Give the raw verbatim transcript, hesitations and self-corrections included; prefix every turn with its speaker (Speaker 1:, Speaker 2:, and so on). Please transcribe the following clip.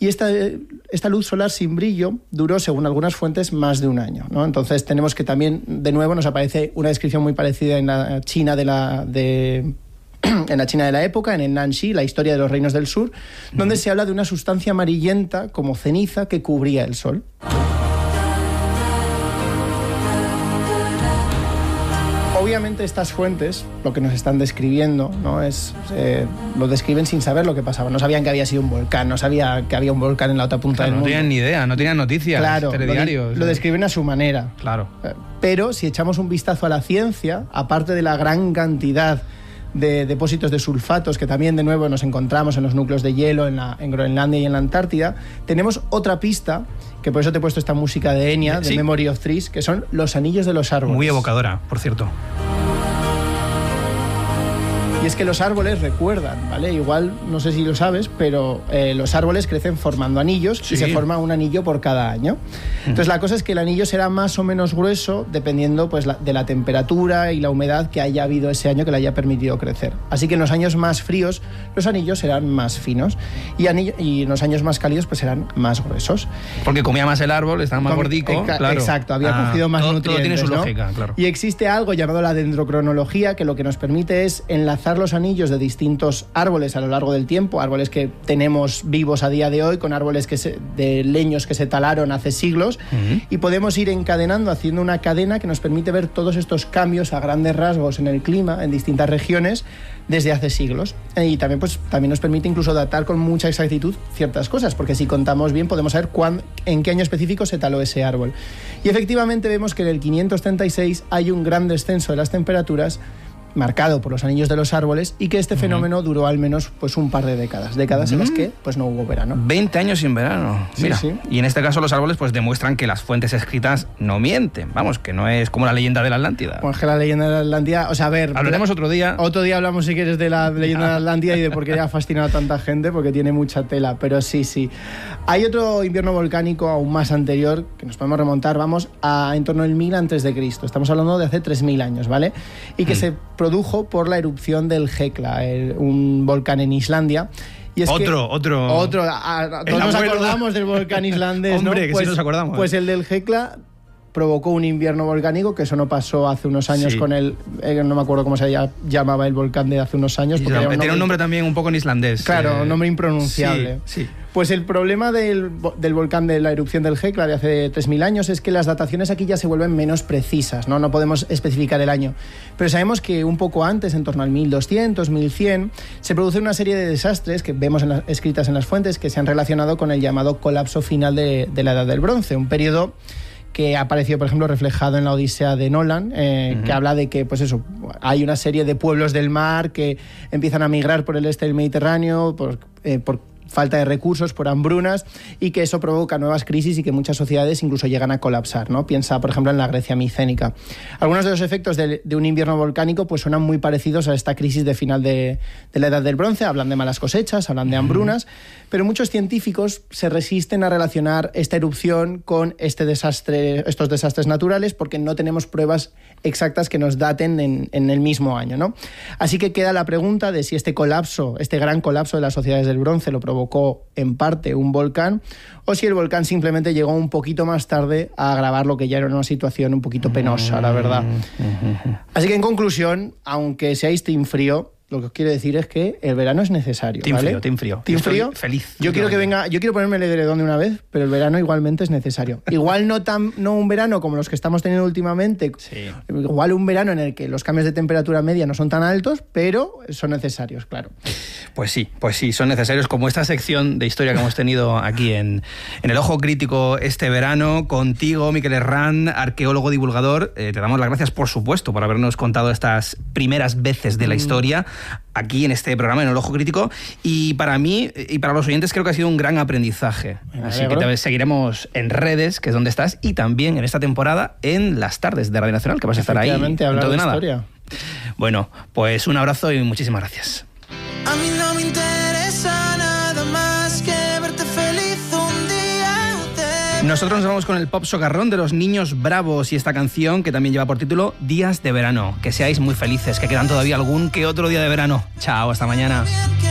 Speaker 1: y esta, esta luz solar sin brillo duró, según algunas fuentes, más de un año, ¿no? Entonces tenemos que también, de nuevo, nos aparece una descripción muy parecida en la China de la... De, en la China de la época, en el Nanxi, la historia de los reinos del sur, donde se habla de una sustancia amarillenta como ceniza que cubría el sol. Obviamente estas fuentes, lo que nos están describiendo, ¿no? es eh, lo describen sin saber lo que pasaba. No sabían que había sido un volcán, no sabían que había un volcán en la otra punta
Speaker 2: claro,
Speaker 1: del mundo.
Speaker 2: No tenían ni idea, no tenían noticias,
Speaker 1: claro,
Speaker 2: telediarios.
Speaker 1: Lo, lo describen a su manera.
Speaker 2: Claro.
Speaker 1: Pero si echamos un vistazo a la ciencia, aparte de la gran cantidad de depósitos de sulfatos que también de nuevo nos encontramos en los núcleos de hielo en, la, en Groenlandia y en la Antártida, tenemos otra pista, que por eso te he puesto esta música de Enya, de ¿Sí? Memory of Trees, que son los anillos de los árboles.
Speaker 2: Muy evocadora, por cierto.
Speaker 1: Y es que los árboles recuerdan, ¿vale? Igual, no sé si lo sabes, pero eh, los árboles crecen formando anillos sí. y se forma un anillo por cada año. Entonces la cosa es que el anillo será más o menos grueso dependiendo pues, la, de la temperatura y la humedad que haya habido ese año que le haya permitido crecer. Así que en los años más fríos los anillos serán más finos y, anillo, y en los años más cálidos pues serán más gruesos.
Speaker 2: Porque comía más el árbol, estaba más gordico.
Speaker 1: Eca,
Speaker 2: claro.
Speaker 1: Exacto, había
Speaker 2: ah,
Speaker 1: cogido más
Speaker 2: todo,
Speaker 1: nutrientes.
Speaker 2: Todo tiene su
Speaker 1: ¿no?
Speaker 2: lógica, claro.
Speaker 1: Y existe algo llamado la dendrocronología que lo que nos permite es enlazar los anillos de distintos árboles a lo largo del tiempo, árboles que tenemos vivos a día de hoy, con árboles que se, de leños que se talaron hace siglos, uh-huh. y podemos ir encadenando, haciendo una cadena que nos permite ver todos estos cambios a grandes rasgos en el clima, en distintas regiones, desde hace siglos. Y también, pues, también nos permite incluso datar con mucha exactitud ciertas cosas, porque si contamos bien podemos saber cuándo, en qué año específico se taló ese árbol. Y efectivamente vemos que en el quinientos treinta y seis hay un gran descenso de las temperaturas marcado por los anillos de los árboles y que este uh-huh. fenómeno duró al menos pues un par de décadas, décadas uh-huh. en las que pues no hubo verano.
Speaker 2: veinte años sin verano.
Speaker 1: Sí,
Speaker 2: Mira,
Speaker 1: sí.
Speaker 2: Y en este caso los árboles pues demuestran que las fuentes escritas no mienten, vamos, que no es como la leyenda de la Atlántida.
Speaker 1: Pues que la leyenda de la Atlántida, o sea, a ver...
Speaker 2: Hablaremos otro día.
Speaker 1: Otro día hablamos si quieres de la leyenda de la Atlántida y de por qué ha fascinado a tanta gente, porque tiene mucha tela, pero sí, sí. Hay otro invierno volcánico aún más anterior, que nos podemos remontar, vamos, a en torno al mil antes de Cristo. Estamos hablando de hace tres mil años, ¿vale? Y que mm. se produjo por la erupción del Hekla, el, un volcán en Islandia. Y es
Speaker 2: otro,
Speaker 1: que,
Speaker 2: otro.
Speaker 1: Otro. A, a, todos nos acordamos del volcán islandés,
Speaker 2: Hombre,
Speaker 1: ¿no?
Speaker 2: que
Speaker 1: pues,
Speaker 2: sí nos acordamos.
Speaker 1: Pues el del Hekla provocó un invierno volcánico, que eso no pasó hace unos años sí. con el... Eh, no me acuerdo cómo se llamaba el volcán de hace unos años.
Speaker 2: Porque sí, tiene un nombre, un nombre también un poco en islandés.
Speaker 1: Claro,
Speaker 2: eh,
Speaker 1: un nombre impronunciable.
Speaker 2: Sí, sí.
Speaker 1: Pues el problema del, del volcán de la erupción del Hekla de hace tres mil años es que las dataciones aquí ya se vuelven menos precisas, ¿no? No podemos especificar el año. Pero sabemos que un poco antes, en torno al mil doscientos, mil cien, se produce una serie de desastres que vemos en la, escritas en las fuentes que se han relacionado con el llamado colapso final de, de la Edad del Bronce, un periodo que ha aparecido, por ejemplo, reflejado en la Odisea de Nolan, eh, uh-huh. que habla de que, pues eso, hay una serie de pueblos del mar que empiezan a migrar por el este del Mediterráneo, por, eh, por falta de recursos, por hambrunas, y que eso provoca nuevas crisis y que muchas sociedades incluso llegan a colapsar, ¿no? Piensa, por ejemplo, en la Grecia micénica. Algunos de los efectos de, de un invierno volcánico pues suenan muy parecidos a esta crisis de final de, de la Edad del Bronce. Hablan de malas cosechas, hablan de hambrunas, pero muchos científicos se resisten a relacionar esta erupción con este desastre, estos desastres naturales, porque no tenemos pruebas exactas que nos daten en, en el mismo año, ¿no? Así que queda la pregunta de si este colapso, este gran colapso de las sociedades del bronce lo provocó en parte un volcán, o si el volcán simplemente llegó un poquito más tarde a agravar lo que ya era una situación un poquito penosa, la verdad. Así que en conclusión, aunque seáis team frío, lo que os quiero decir es que el verano es necesario,
Speaker 2: team
Speaker 1: ¿vale?
Speaker 2: frío, team frío.
Speaker 1: Team
Speaker 2: Estoy
Speaker 1: frío.
Speaker 2: Feliz.
Speaker 1: Yo quiero que venga, yo quiero ponerme el edredón de una vez, pero el verano igualmente es necesario. Igual no tan no un verano como los que estamos teniendo últimamente.
Speaker 2: Sí.
Speaker 1: Igual un verano en el que los cambios de temperatura media no son tan altos, pero son necesarios, claro.
Speaker 2: Pues sí, pues sí, son necesarios, como esta sección de historia que hemos tenido aquí en, en El Ojo Crítico este verano, contigo, Miquel Herrán, arqueólogo divulgador. Eh, te damos las gracias, por supuesto, por habernos contado estas primeras veces de la historia aquí en este programa, en El Ojo Crítico, y para mí y para los oyentes creo que ha sido un gran aprendizaje.
Speaker 1: Me
Speaker 2: Así
Speaker 1: alegro.
Speaker 2: que te seguiremos en redes, que es donde estás, y también en esta temporada en las tardes de Radio Nacional, que vas a estar ahí
Speaker 1: Efectivamente, hablar
Speaker 2: dentro
Speaker 1: de
Speaker 2: de nada.
Speaker 1: historia.
Speaker 2: Bueno, pues un abrazo y muchísimas gracias.
Speaker 3: A mí no me interesa nada más que verte feliz un día. De...
Speaker 2: Nosotros nos vamos con el pop socarrón de los Niños Bravos y esta canción que también lleva por título Días de Verano. Que seáis muy felices, que quedan todavía algún que otro día de verano. Chao, hasta mañana.